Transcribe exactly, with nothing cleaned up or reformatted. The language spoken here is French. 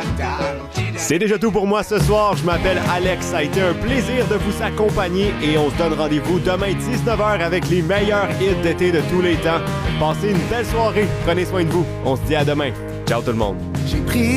C'est déjà tout pour moi ce soir. Je m'appelle Alex. Ça a été un plaisir de vous accompagner et on se donne rendez-vous demain dix-neuf heures avec les meilleurs hits d'été de tous les temps. Passez une belle soirée. Prenez soin de vous. On se dit à demain. Ciao tout le monde. J'ai pris